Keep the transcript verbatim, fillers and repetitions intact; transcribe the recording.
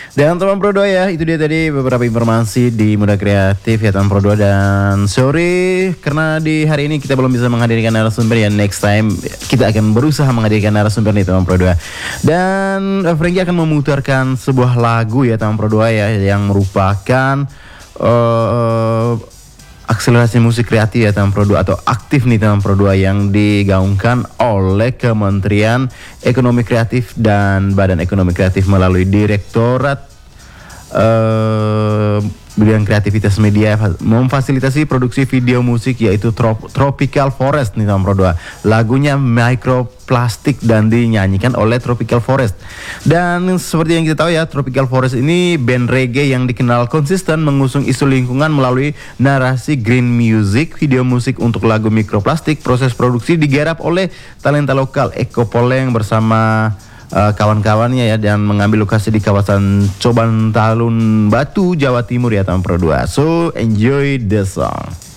Dan teman Pro dua ya, itu dia tadi beberapa informasi di Muda Kreatif ya teman Pro dua. Dan sorry karena di hari ini kita belum bisa menghadirkan narasumber ya, next time kita akan berusaha menghadirkan narasumber nih teman Pro dua. Dan uh, Frankie akan memutarkan sebuah lagu ya teman Pro dua ya, yang merupakan uh, akselerasi musik kreatif ya teman Pro dua, atau aktif nih teman Pro dua, yang digaungkan oleh Kementerian Ekonomi Kreatif dan Badan Ekonomi Kreatif melalui Direktorat uh, Bidang Kreativitas Media, memfasilitasi produksi video musik, yaitu Trop Tropical Forest nih teman Pro dua. Lagunya Microplastic dan dinyanyikan oleh Tropical Forest. Dan seperti yang kita tahu ya, Tropical Forest ini band reggae yang dikenal konsisten mengusung isu lingkungan melalui narasi green music. Video musik untuk lagu Microplastic, proses produksi digarap oleh talenta lokal Eko Poleng bersama Uh, kawan-kawannya ya, dan mengambil lokasi di kawasan Coban Talun Batu, Jawa Timur ya teman Pro dua. So enjoy the song.